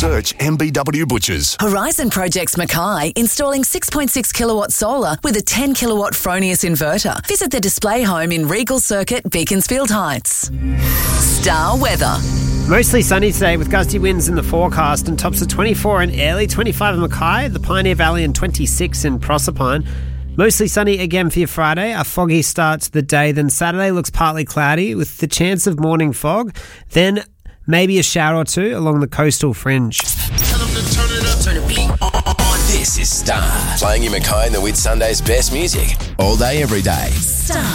Search MBW Butchers. Horizon Projects Mackay installing 6.6 kilowatt solar with a 10 kilowatt Fronius inverter. Visit the display home in Regal Circuit, Beaconsfield Heights. Star weather. Mostly sunny today with gusty winds in the forecast and tops of 24 in Airlie, 25 in Mackay, the Pioneer Valley and 26 in Proserpine. Mostly sunny again for your Friday. A foggy start to the day. Then Saturday looks partly cloudy with the chance of morning fog. Then maybe a shower or two along the coastal fringe. Tell them to turn it up. Turn the beat on. This is Star, playing you Mackay and the Whit Sunday's best music all day, every day. Star.